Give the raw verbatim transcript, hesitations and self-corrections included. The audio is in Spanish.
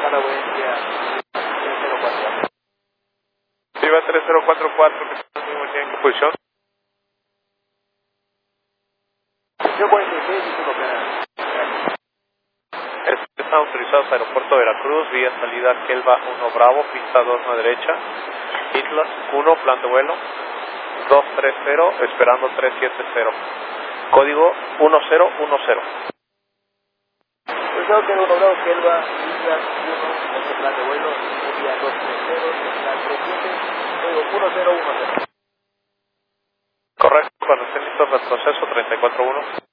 Hola, buen día. tres cero cuatro. Viva tres cero cuatro cuatro, que está muy buen día. ¿En qué posición? Yo cuarenta y seis, dice copiar. Están autorizados Aeropuerto de Veracruz, vía salida Kelva uno Bravo, pista dos a la derecha, Islas uno, plan de vuelo, dos tres cero, esperando tres siete cero. Código uno cero uno cero. Deseo que uno Bravo, Kelva, Islas uno, este plan de vuelo, día dos tres cero, terminal tres siete, código uno cero uno cero. Correcto, cuando estén listos, retroceso treinta y cuatro uno.